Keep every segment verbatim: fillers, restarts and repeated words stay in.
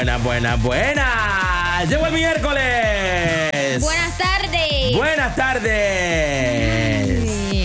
Buenas, buenas, buenas. Llegó el miércoles. Buenas tardes. Buenas tardes. Ay,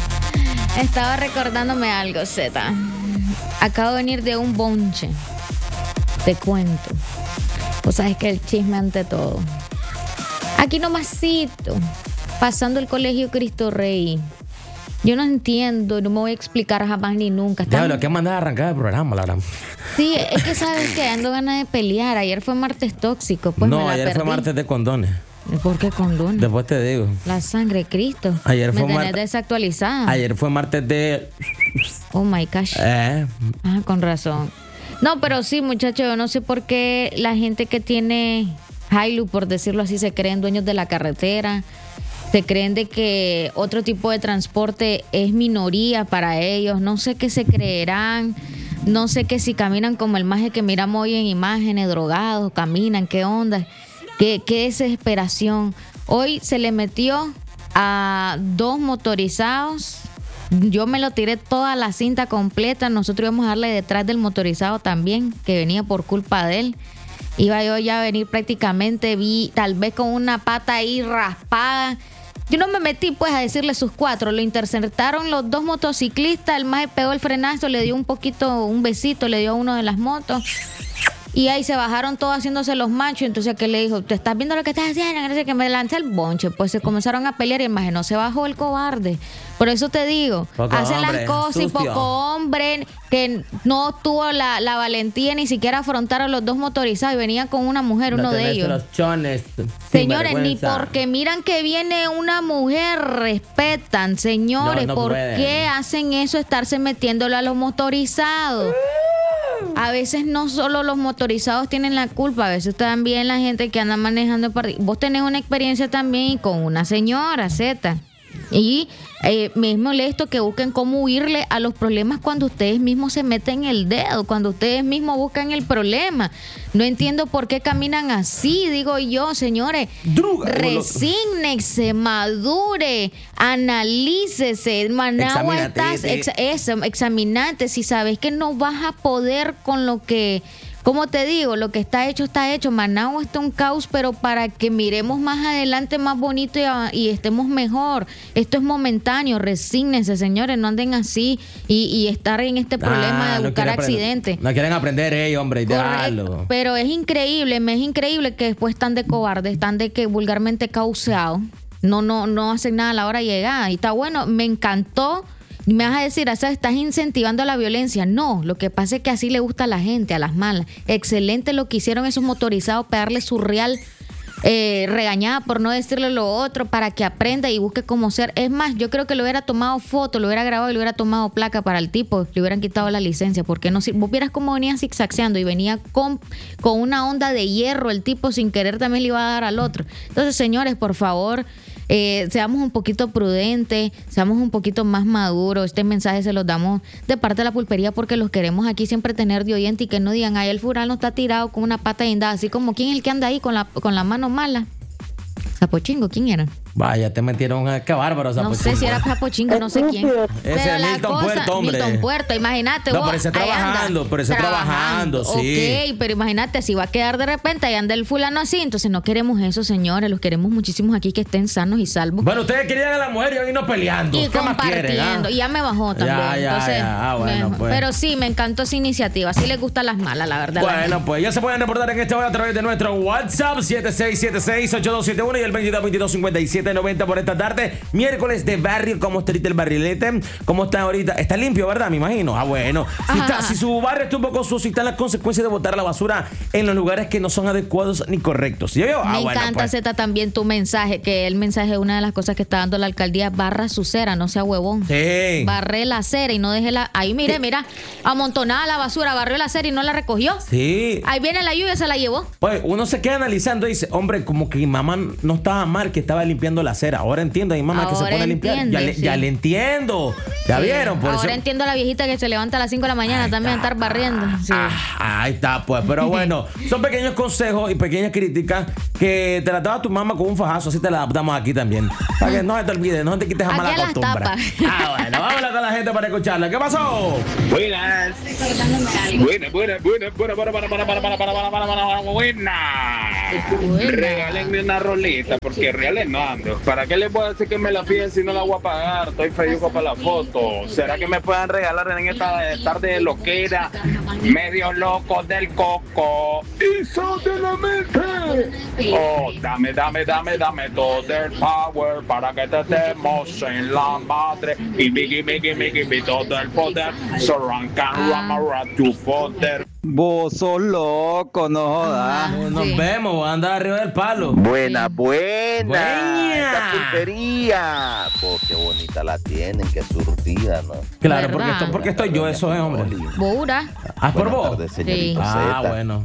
estaba recordándome algo, Zeta. Acabo de venir de un bonche. Te cuento. Pues sabes que el chisme ante todo. Aquí nomasito, pasando el colegio Cristo Rey. Yo no entiendo, no me voy a explicar jamás ni nunca. Ya, lo que han mandado a arrancar el programa, la verdad. Sí, es que sabes que ando ganas de pelear. Ayer fue martes tóxico, pues no, me la ayer perdí. fue martes de condones. ¿Por qué condones? Después te digo. La sangre de Cristo. Ayer me fue tenés mar... desactualizada. Ayer fue martes de... Oh my gosh. Eh. Ah, con razón. No, pero sí, muchachos, yo no sé por qué la gente que tiene Hilux, por decirlo así, se creen dueños de la carretera. Se creen de que otro tipo de transporte es minoría para ellos. No sé qué se creerán. No sé que si caminan como el maje que miramos hoy en imágenes, drogados, caminan, qué onda. Qué, qué desesperación. Hoy se le metió a dos motorizados. Yo me lo tiré toda la cinta completa. Nosotros íbamos a darle detrás del motorizado también, que venía por culpa de él. Iba yo ya a venir prácticamente, vi tal vez con una pata ahí raspada. Yo no me metí pues a decirle sus cuatro. Lo interceptaron los dos motociclistas. El maje pegó el frenazo, le dio un poquito, un besito, le dio a uno de las motos. Y ahí se bajaron todos haciéndose los machos. Entonces, ¿qué le dijo? ¿Te estás viendo lo que estás haciendo? No sé, que me lancé el bonche. Pues se comenzaron a pelear y el maje no se bajó el cobarde. Por eso te digo, poco hacen hombre, las cosas sucio. y poco hombre que no tuvo la, la valentía ni siquiera afrontar a los dos motorizados y venían con una mujer, No uno de tenés ellos. los chones, Señores, ni sinvergüenza. porque miran que viene una mujer respetan, señores. No, no ¿Por pueden. qué hacen eso, estarse metiéndolo a los motorizados? A veces no solo los motorizados tienen la culpa, a veces también la gente que anda manejando. Par- Vos tenés una experiencia también con una señora, Zeta. Y eh, me es molesto que busquen cómo huirle a los problemas cuando ustedes mismos se meten el dedo, cuando ustedes mismos buscan el problema. No entiendo por qué caminan así, digo yo, señores. Druga, Resígnese, madure, analícese. Managua, Examínate, estás, sí. ex, eso, examinate. Si sabes que no vas a poder con lo que... Como te digo, lo que está hecho, está hecho. Managua está un caos, pero para que miremos más adelante más bonito y, y estemos mejor. Esto es momentáneo, resígnense, señores, no anden así y, y estar en este problema Ah, de no buscar quieren aprender- accidentes. No quieren aprender ellos, hombre, Correcto, déjalo. pero es increíble, me es increíble que después están de cobardes, están de que vulgarmente causeados. No, no, no hacen nada a la hora de llegar. Y está bueno, me encantó. Y me vas a decir, o sea, estás incentivando la violencia. No, lo que pasa es que así le gusta a la gente, a las malas. Excelente lo que hicieron esos motorizados, pegarle su real eh, regañada por no decirle lo otro, para que aprenda y busque cómo ser. Es más, yo creo que le hubiera tomado foto, lo hubiera grabado y le hubiera tomado placa para el tipo, le hubieran quitado la licencia. Porque no, si vos vieras cómo venía zigzagueando y venía con, con una onda de hierro, el tipo sin querer también le iba a dar al otro. Entonces, señores, por favor... Eh, seamos un poquito prudentes, seamos un poquito más maduros. Este mensaje se los damos de parte de la pulpería porque los queremos aquí siempre tener de oyente y que no digan, ay, el fulano está tirado con una pata guindada, así como quién es el que anda ahí con la, con la mano mala. Zapochingo, ¿quién era? Vaya, te metieron a... Qué bárbaro, No sé si era Zapochingo, no sé quién. Ese es Milton Puerto, hombre. Milton Puerto, imagínate. No, vos, pero ese ahí trabajando, anda, pero ese trabajando, sí. Ok, pero imagínate, si va a quedar de repente, ahí anda el fulano así, entonces no queremos eso, señores, los queremos muchísimos aquí que estén sanos y salvos. Bueno, ustedes querían a la mujer y hoy vino peleando. Y ¿Qué más quieren, compartiendo. ah? Y ya me bajó también. Ya, ya, Entonces, ya. Ah, bueno, me- pues. Pero sí, me encantó esa iniciativa. Sí les gustan las malas, la verdad. la Bueno, pues ya se pueden reportar en este hora a través de nuestro WhatsApp siete seis siete seis, ocho dos siete uno y el veintidós veintidós cincuenta y siete noventa por esta tarde. Miércoles de barrio. ¿Cómo está ahorita el barrilete? ¿Cómo está ahorita? Está limpio, ¿verdad? Me imagino. Ah, bueno. Si, está, si su barrio está un poco sucio, están las consecuencias de botar la basura en los lugares que no son adecuados ni correctos. ¿Sí vio? Ah, Me bueno, encanta, pues. Zeta, también tu mensaje, que el mensaje es una de las cosas que está dando la alcaldía, barra su cera, no sea huevón. Sí. Barré la cera y no deje la... Ahí, mire, mira, amontonada la basura, barrió la cera y no la recogió. Sí. Ahí viene la lluvia, se la llevó. Pues uno se queda analizando y dice, hombre, como que mi mamá no estaba mal, que estaba limpiando barriendo la acera. Ahora entiendo a mi mamá que se Ahora pone a limpiar. Ya entiende, le, sí. ya le entiendo. ¿Ya Sí. vieron? Por Ahora eso- entiendo a la viejita que se levanta a las cinco de la mañana Ahí también a está. estar barriendo. Sí. Ah, ahí está, pues. Pero bueno, son pequeños consejos y pequeñas críticas que te las daba tu mamá con un fajazo. Así te las damos aquí también. Para que no se te olvide, no te quites jamás Aquí la a las costumbre. tapas. Ah, bueno, vámonos con la gente para escucharla. ¿Qué pasó? Buenas. Buenas, buenas, buenas, buenas, buenas, buenas, buenas, buenas, buenas, buenas, buenas, buenas, buenas. Buena. Regálenme una rolita, porque reales no ando. ¿Para qué les voy a decir que me la piden si no la voy a pagar? Estoy feyuco para la foto. ¿Será que me puedan regalar en esta tarde de loquera? Medio loco del coco. Y son de la mente. Oh, dame, dame, dame, dame todo el power para que te demos en la madre. Y Mickey, Mickey, Mickey, Mickey, todo el poder. So run, can run, run, tu poder. Vos sos loco, no jodas. Ajá. Nos Sí. vemos, voy a andar arriba del palo. Buena, buena. Buena. Esta pulpería. Pues qué bonita la tienen, qué surtida, ¿no? Claro, ¿Verdad? porque, esto, porque estoy yo, eso es, hombre. Bura. Ah, por Buenas vos. tardes, señorita Ah, Zeta. bueno.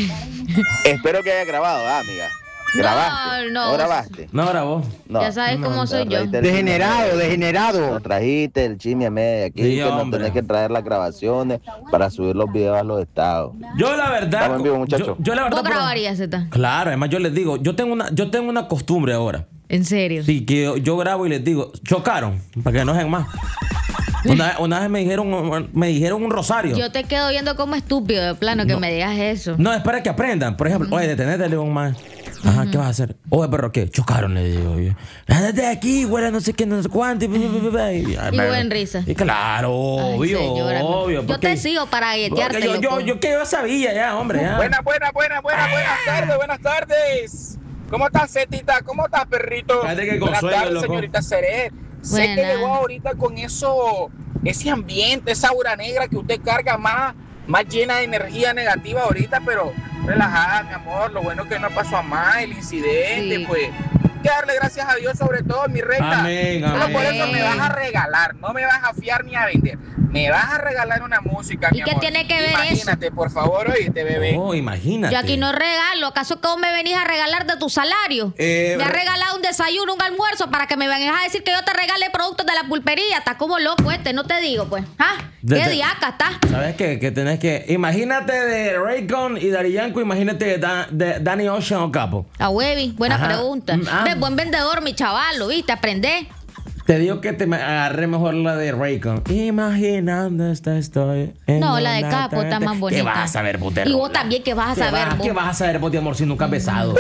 Espero que haya grabado, ah, amiga. ¿Grabaste? No, no. grabaste? No, grabó. No. Ya sabes cómo soy yo. Trajiste el Degenerado, chisme, degenerado. no trajiste el chisme a media aquí, Sí, que no hombre. tenés que traer las grabaciones para subir los videos a los estados. Yo la verdad. Estamos en vivo, muchacho. Yo, yo la verdad. ¿Vos pero- grabarías, Zeta? Claro, además yo les digo, yo tengo una, yo tengo una costumbre ahora. En serio. Sí, que yo, yo grabo y les digo, chocaron, para que no sean más. Una, una vez me dijeron, me dijeron un rosario. Yo te quedo viendo como estúpido, de plano, que No. me digas eso. No, es para que aprendan. Por ejemplo, oye, detenete, León, más. Ajá, ¿qué vas a hacer? Oye, perro, ¿qué? Chocaron, le digo yo. Ándate de aquí, güey, no sé qué, no sé cuánto. Y, y, Y buen risa. Y claro, Ay, obvio, señora. obvio. Yo porque- te sigo para galletearte, Yo, yo, loco. yo, que yo sabía ya, hombre, ya. Buenas, buenas, buenas, buenas, buenas tardes, buenas tardes. ¿Cómo estás, Cetita? ¿Cómo estás, perrito? Cállate que Buenas consuelo, tardes, loco. señorita Ceret. Sé Buena. que llegó ahorita con eso, ese ambiente, esa aura negra que usted carga más, más llena de energía negativa ahorita, pero relajada, mi amor. Lo bueno que no pasó a más el incidente, Sí. pues. Que darle gracias a Dios sobre todo, mi reina. Amén, Solo amén. por eso me vas a regalar, no me vas a fiar ni a vender. Me vas a regalar una música, ¿Y mi qué amor. tiene que ver eso? Imagínate, por favor, oíste, bebé. Oh, imagínate. Yo aquí no regalo. ¿Acaso que vos me venís a regalar de tu salario? Eh, me has re- regalado un desayuno, un almuerzo para que me vengas a decir que yo te regale productos de la pulpería. Estás como loco este, no te digo, pues. ¿Ah? De- ¿Qué de- diaca estás? ¿Sabes qué? Que tenés que. Imagínate de Raycon y Daddy Yankee, imagínate de, Da- de Danny Ocean o Capo. A Webby, buena Ajá. pregunta. Mm, ah. Ves, buen vendedor, mi chaval, ¿lo viste? Aprendé. Te digo que te me agarré mejor la de Raycon. Imaginando esta estoy. en No, la de una Capo está tarde. más bonita. ¿Qué vas a saber, putero? Y vos también, ¿qué vas a ¿Qué saber, vas- vos? ¿Qué vas a saber, vos, de amor, si nunca has besado?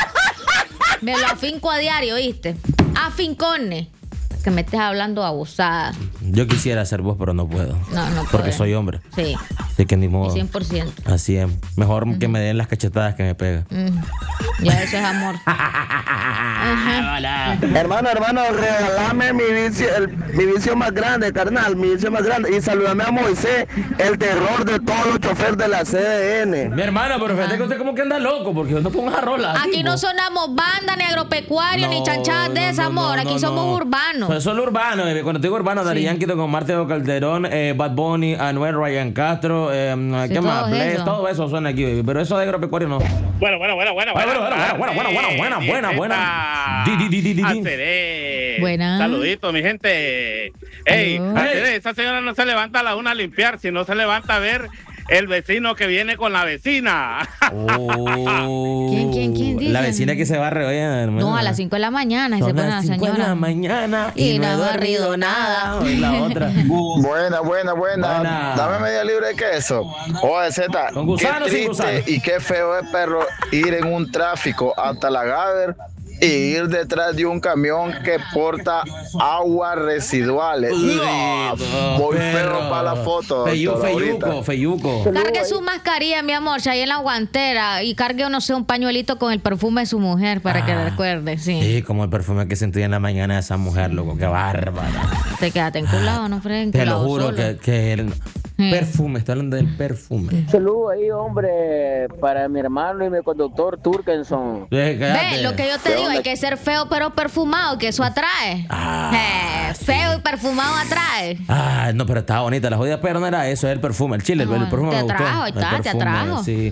Me lo afinco a diario, ¿viste? Afincones. Que me estés hablando abusada. Yo quisiera ser vos, pero no puedo. No, no Porque podés. soy hombre. Sí, Así que ni y modo. cien por ciento. Así es. Mejor que me den las cachetadas que me pegan. Mm. Ya eso es amor. Ajá. Hermano, hermano, regálame mi vicio, el- mi vicio más grande, carnal, mi vicio más grande. Y saludame a Moisés, el terror de todos los choferes de la C D N. Mi hermano, pero fíjate que usted como que anda loco, porque no pongas a rolar. Aquí no sonamos banda, ni agropecuario, ni chanchadas de esa, amor. Aquí somos urbanos. Pues solo urbano, baby. Cuando te digo urbano, Daddy Sí. Yankee con Marteo Calderón, eh, Bad Bunny, Anuel, Ryan Castro, eh, Sí, ¿qué más? todo Blaze, eso. todo eso suena aquí, baby. Pero eso de agropecuario no. Bueno, bueno, bueno, bueno, Bueno, bueno, bueno, bueno, bueno, bueno, buena, buena, buena. Di, di, di, di, di, di. Aceré. Buena. Saluditos, mi gente. Ey, Aló. Aceré, esa señora no se levanta a la una a limpiar, sino se levanta a ver el vecino que viene con la vecina. Oh. ¿Quién, quién, quién dice? La vecina que se barre, oye, hermano. No, a las cinco de la mañana y se Son pone la las cinco de señora. la mañana y, Y no he no ha dormido barrido nada. nada. Oye, la otra. Buena, buena, buena. Buena. Dame media libre de queso. Oye, Z, ¿Con gusano o qué sin triste gusano? y qué feo es, perro, ir en un tráfico hasta la Gaber y ir detrás de un camión que porta aguas residuales. No, muy perro. feo para la foto. Feyu- doctor, Feyuco, ahorita. feyuco. Cargue su mascarilla, mi amor, ahí en la guantera. Y cargue, no sé, un pañuelito con el perfume de su mujer para que Ah. recuerde, sí. Sí, como el perfume que sentí en la mañana de esa mujer, loco, qué bárbara. Te quedaste enculado, ¿no, Fred? Te lo Enculado juro solo. que, que el Sí. perfume, estoy hablando del perfume. Saludo ahí, hombre, para mi hermano y mi conductor Turkenson. Eh, cállate. Ve, lo que yo te digo, hay que ser feo pero perfumado, que eso atrae. Ah, Eh, feo y perfumado atrae. Ah, no, pero estaba bonita. La jodida, pero no era eso, es el perfume, el chile, No, el perfume te me gustó. atrajo, ahí El está, te perfume, atrajo. Sí.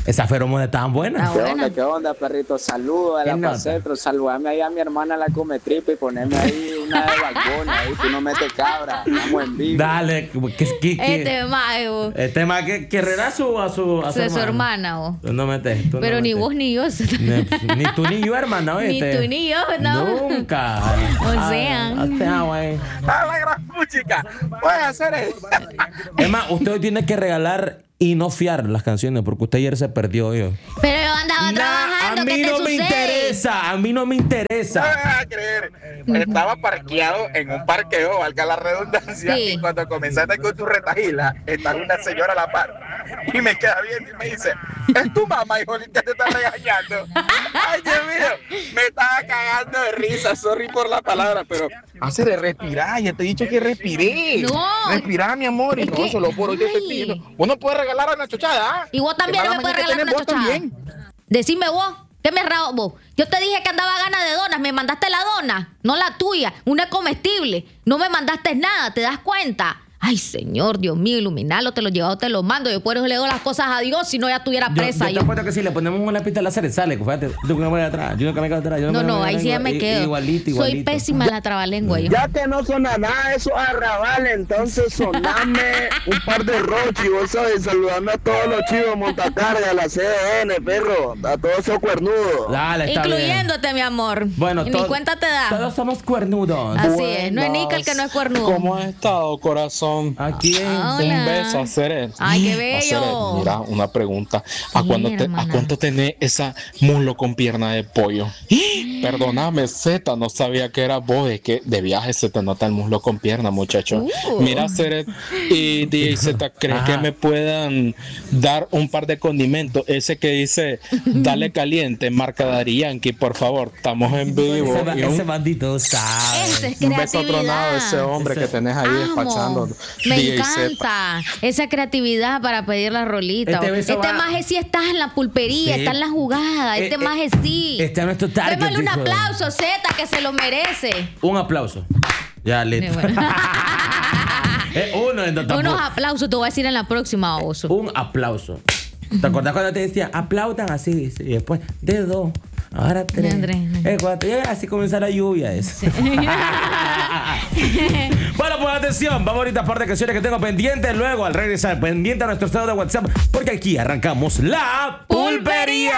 Esas feromonas estaban buenas. ¿Qué onda, qué onda, perrito? Saludos a la Pacetro, saludame ahí a mi hermana la come tripa y poneme ahí una de balcón, ahí tú no metes cabra, estamos en vivo. Dale, ¿qué, qué, qué? Este mago. Este más que querrá a su, a su, a su, Su hermana, vos. Tú no metes. Tú Pero no ni metes. vos ni yo. Ni, ni tú ni yo, hermana. Ni ¿oíste? tú ni yo, no. Nunca. O sea. Ah, o sea, güey. ¡A la gran puchica! Puedes hacer eso. Es más, usted hoy tiene que regalar y no fiar las canciones porque usted ayer se perdió yo. Pero yo andaba Nah, trabajando, a ¿qué mí te no me sucede? interesa, a mí no me No interesa. me vas a creer. Estaba parqueado en un parqueo, valga la redundancia, Sí. y cuando comenzaste con tu retajila, está una señora a la par. Y me queda viendo y me dice, es tu mamá, hijo, que te está regañando. Ay, Dios mío, me estaba cagando de risa, sorry por la palabra, pero hace de respirar, ya te he dicho que respiré. No. Respirar, mi amor, y Es no, que- solo por hoy te estoy ay. pidiendo. Vos no puedes regalar una chochada, ¿ah? Y vos también Qué me mala puedes maña que regalar una tenés vos chochada. también. Decime vos, ¿qué me rabo vos? Yo te dije que andaba a ganas de donas, me mandaste la dona, no la tuya, una comestible. No me mandaste nada, ¿te das cuenta? Ay, señor, Dios mío, iluminalo, te lo llevado, te lo mando. Yo por eso le doy las cosas a Dios, si no ya estuviera Yo, presa. yo Yo, te apuesto que si le ponemos una pista láser sale, fíjate, tú que me voy atrás, yo que me quedo atrás. Yo No, me- no, me- ahí me- sí ya me i- quedo. Igualito, igualito. Soy pésima en la trabalengua yo. Ya que no suena nada eso arrabal, entonces soname un par de rochi, vos sabes, saludando a todos los chivos montacarga, a la C D N, perro, a todos esos cuernudos. Dale, está bien. Incluyéndote, mi amor. Bueno, y to- ni cuenta te da. Todos somos cuernudos. Así es, no es Nica el que no es cuernudo. ¿Cómo has estado, corazón? Aquí. Hola. Un beso, Ceret. Ay, qué bello. Aceret, mira, una pregunta. ¿A, Sí, cuándo te- ¿A hermana. cuánto tenés esa muslo con pierna de pollo? Perdóname, Z, no sabía que era vos. Es que de viaje se te nota el muslo con pierna, muchacho. Uh. Mira, Ceret y D J Z, ¿crees Ajá. que me puedan dar un par de condimentos? Ese que dice, dale caliente, marca Daddy Yankee, por favor. Estamos en vivo. Ese, ba- Y un- ese bandito sabe. Ese es un beso tronado de ese creatividad. hombre Ese- que tenés ahí Amo. despachando. Me D J Z. encanta esa creatividad para pedir la rolita. Este Este, beso va- maje sí está en la pulpería, Sí. está en la jugada. Eh, Este eh, maje sí. Este es nuestro target. Démosle un hijo de- aplauso, Z, que se lo merece. Un aplauso. Ya, listo. Bueno. Eh, uno en tampoco- Unos aplausos te voy a decir en la próxima, oso. Un aplauso. ¿Te acordás cuando te decía aplaudan así? Dice, y después de dos, ahora tres, Tres. eh, cuatro, y así comienza la lluvia. Eso. Bueno, pues atención, vamos ahorita a par de canciones que tengo pendientes. Luego, al regresar, pendiente a nuestro estado de WhatsApp, porque aquí arrancamos la pulpería.